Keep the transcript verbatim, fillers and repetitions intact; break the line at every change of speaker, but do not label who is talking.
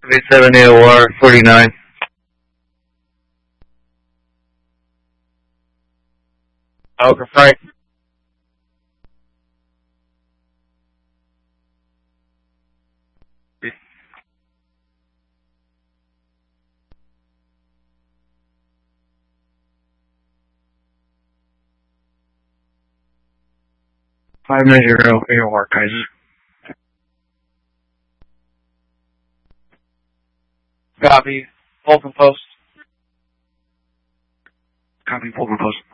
eight seven A O R forty-nine. Alpha Frank. Five nine zero A O R Kaiser. Copy. Fulton Post. Copy. Fulton Post.